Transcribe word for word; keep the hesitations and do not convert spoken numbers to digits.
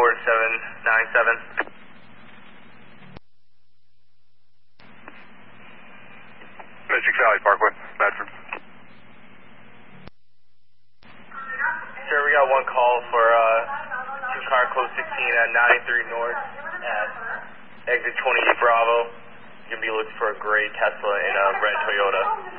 four seven nine seven. Mystic Valley Parkway, Medford. Sir, we got one call for uh, two car code sixteen at ninety-three North at exit twenty-eight Bravo. You're going to be looking for a gray Tesla and a red Toyota.